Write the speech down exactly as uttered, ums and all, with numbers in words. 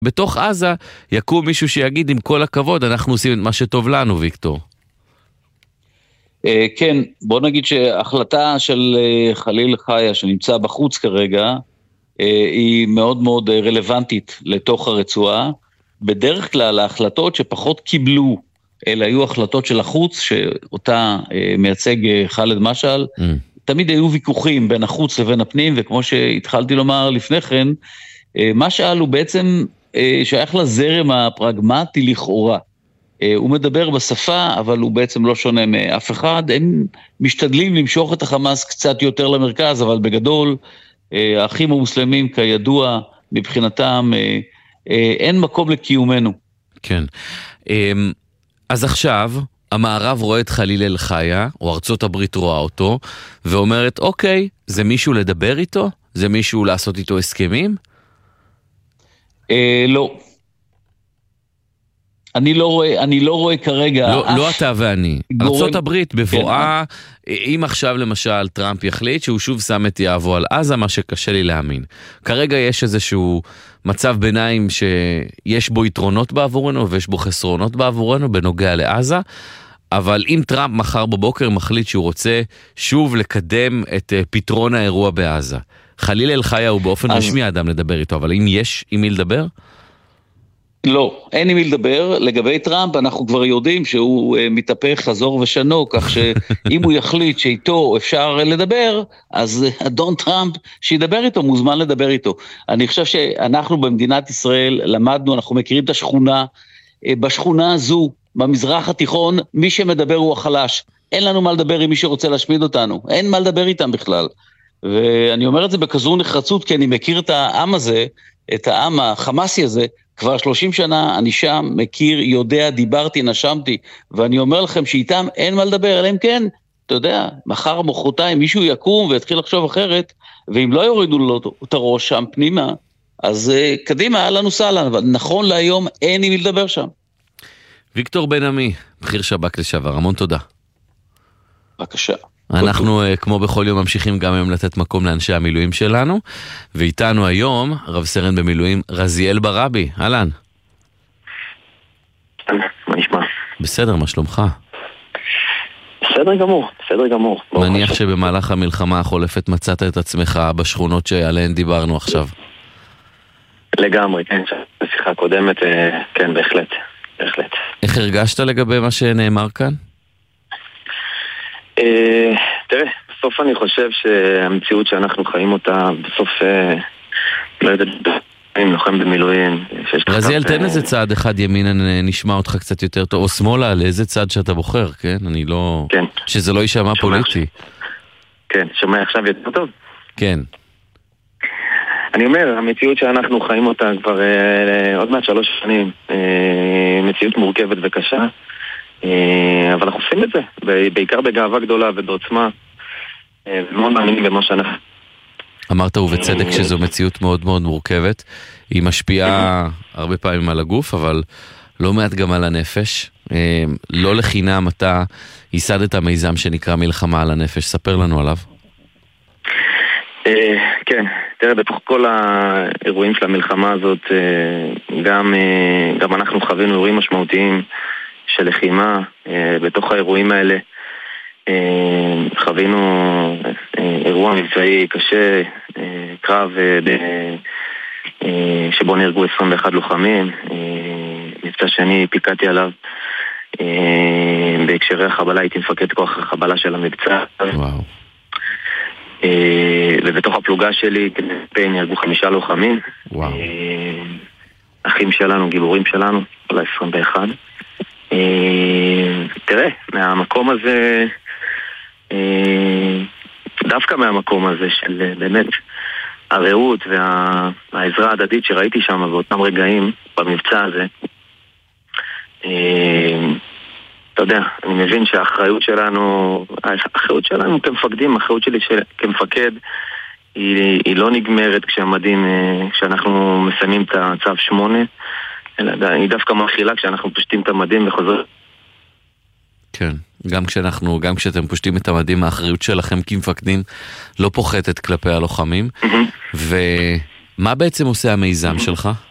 בתוך עזה יקום מישהו שיגיד עם כל הכבוד, אנחנו עושים את מה שטוב לנו, ויקטור. כן, בוא נגיד שההחלטה של חליל חיה שנמצא בחוץ כרגע, היא מאוד מאוד רלוונטית לתוך הרצועה. בדרך כלל ההחלטות שפחות קיבלו, אלה היו החלטות של החוץ, שאותה מייצג חאלד משעל, mm. תמיד היו ויכוחים בין החוץ לבין הפנים, וכמו שהתחלתי לומר לפני כן, משעל הוא בעצם שייך לזרם הפרגמטי לכאורה. הוא מדבר בשפה, אבל הוא בעצם לא שונה מאף אחד. הם משתדלים למשוך את החמאס קצת יותר למרכז, אבל בגדול, האחים המוסלמים כידוע, מבחינתם, אין מקום לקיומנו. כן. אז עכשיו, המערב רואה את חליל אל חיה, או ארצות הברית רואה אותו, ואומרת, אוקיי, זה מישהו לדבר איתו? זה מישהו לעשות איתו הסכמים? אה, לא. אני לא רואה, אני לא רואה כרגע... לא, לא אתה ואני. גורם... ארצות הברית בבואה, כן. אם עכשיו למשל טראמפ יחליט שהוא שוב שם את יעבו על עזה, מה שקשה לי להאמין. כרגע יש איזשהו מצב ביניים שיש בו יתרונות בעבורנו ויש בו חסרונות בעבורנו בנוגע לעזה, אבל אם טראמפ מחר בבוקר מחליט שהוא רוצה שוב לקדם את פתרון האירוע בעזה, חליל אל חיה הוא באופן אז... רשמי האדם לדבר איתו, אבל אם יש עם מי לדבר? לא, אין עם מי לדבר. לגבי טראמפ אנחנו כבר יודעים שהוא uh, מתהפך חזור ושנו, כך שאם הוא יחליט שאיתו אפשר לדבר, אז uh, אדון טראמפ שידבר איתו, מוזמן לדבר איתו. אני חושב שאנחנו במדינת ישראל למדנו, אנחנו מכירים את השכונה, uh, בשכונה הזו, במזרח התיכון, מי שמדבר הוא החלש. אין לנו מה לדבר עם מי שרוצה להשמיד אותנו, אין מה לדבר איתם בכלל. ואני אומר את זה בכזו נחרצות, כי אני מכיר את העם הזה, את העם החמאסי הזה, כבר שלושים שנה אני שם, מכיר, יודע, דיברתי, נשמתי, ואני אומר לכם שאיתם אין מה לדבר, אלא אם כן, אתה יודע, מחר מחרתיים מישהו יקום ויתחיל לחשוב אחרת, ואם לא יורידו לו את הראש שם פנימה, אז uh, קדימה, היה לנו סלן, אבל נכון להיום אין עם מי לדבר שם. ויקטור בן עמי, בכיר שב"כ לשעבר, המון תודה. בבקשה. אנחנו כמו בכל יום ממשיכים גם היום לתת מקום לאנשי המילואים שלנו, ואיתנו היום רב סרן במילואים רזיאל ברבי. אהלן. מה נשמע? בסדר, מה שלומך? בסדר גמור, בסדר גמור. מניח שבמהלך המלחמה החולפת מצאת את עצמך בשכונות שעליהן דיברנו עכשיו. לגמרי, כן, בשיחה קודמת, כן, בהחלט, בהחלט. איך הרגשת לגבי מה שנאמר כאן? תראה, בסוף אני חושב שהמציאות שאנחנו חיים אותה, בסוף, לא יודעת, אני לוחם במילואים. רזיאל, תן איזה צעד אחד ימינה, נשמע אותך קצת יותר טוב, או שמאלה, לאיזה צעד שאתה בוחר, כן? אני לא... כן. שזה לא יישמע פוליטי. כן, שומע עכשיו יותר טוב? כן. אני אומר, המציאות שאנחנו חיים אותה כבר עוד מעט שלוש שנים, מציאות מורכבת וקשה, אבל אנחנו עושים את זה, בעיקר בגאווה גדולה ובעוצמה, ומאוד מאמינים במה שאנחנו. אמרת ובצדק שזו מציאות מאוד מאוד מורכבת, היא משפיעה הרבה פעמים על הגוף, אבל לא מעט גם על הנפש. לא לחינם אתה ייסדת מיזם שנקרא מלחמה על הנפש, ספר לנו עליו. כן, תראה, בתוך כל האירועים של המלחמה הזאת, גם, גם אנחנו חווינו אירועים משמעותיים של לחימה. בתוך האירועים האלה חווינו אירוע מבצעי קשה, קרב שבו נהרגו עשרים ואחד לוחמים, מבצע שאני פיקדתי עליו. בהקשרי החבלה הייתי מפקד כוח החבלה של המבצע. וואו. ובתוך הפלוגה שלי נהרגו חמישה לוחמים. וואו. אחים שלנו, גיבורים שלנו, אולי עשרים ואחד. תראה, מהמקום הזה, דווקא מהמקום הזה של באמת הרעות והעזרה ההדדית שראיתי שם באותם רגעים במבצע הזה, אתה יודע, אני מבין שהאחריות שלנו, האחריות שלנו כמפקדים, האחריות שלי כמפקד, היא, היא לא נגמרת כשהמדים, כשאנחנו מסיימים את הצו שמונה, אלא היא דווקא מתחילה כשאנחנו פושטים את המדים וחוזרים. כן, גם כשאנחנו, גם כשאתם פושטים את המדים, האחריות שלכם כמפקדים לא פוחתת כלפי הלוחמים. ומה בעצם עושה המיזם שלך?